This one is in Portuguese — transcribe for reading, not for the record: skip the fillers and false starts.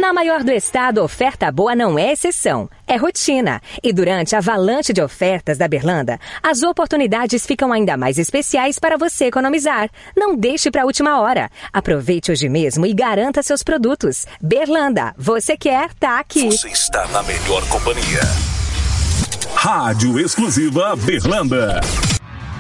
Na maior do estado, oferta boa não é exceção, é rotina. E durante a avalanche de ofertas da Berlanda, as oportunidades ficam ainda mais especiais para você economizar. Não deixe para a última hora. Aproveite hoje mesmo e garanta seus produtos. Berlanda, você quer, tá aqui. Você está na melhor companhia. Rádio Exclusiva Berlanda.